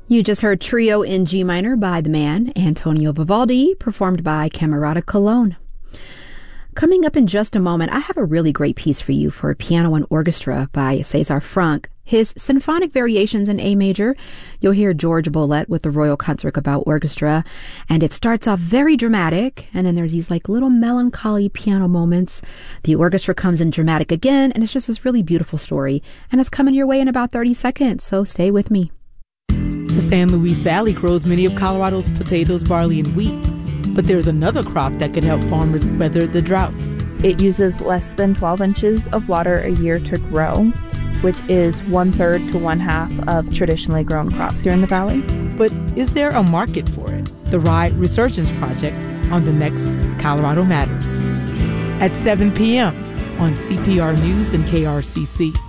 You just heard Trio in G minor by the man Antonio Vivaldi, performed by Camerata Cologne. Coming up in just a moment, I have a really great piece for you for piano and orchestra by César Franck. His symphonic variations in A major. You'll hear George Bollett with the Royal Concertgebouw Orchestra, and it starts off very dramatic, and then there's these like little melancholy piano moments. The orchestra comes in dramatic again, and it's just this really beautiful story, and it's coming your way in about 30 seconds, so stay with me. The San Luis Valley grows many of Colorado's potatoes, barley, and wheat. But there's another crop that can help farmers weather the drought. It uses less than 12 inches of water a year to grow, which is 1/3 to 1/2 of traditionally grown crops here in the valley. But is there a market for it? The Rye Resurgence Project on the next Colorado Matters at 7 p.m. on CPR News and KRCC.